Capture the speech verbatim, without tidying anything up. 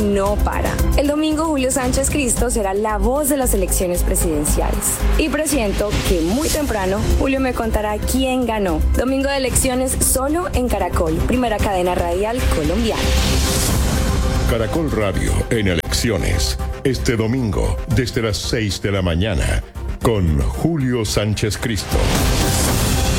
no para. El domingo Julio Sánchez Cristo será la voz de las elecciones presidenciales. Y presiento que muy temprano Julio me contará quién ganó. Domingo de elecciones solo en Caracol, primera cadena radial colombiana. Caracol Radio en elecciones. Este domingo desde las seis de la mañana con Julio Sánchez Cristo.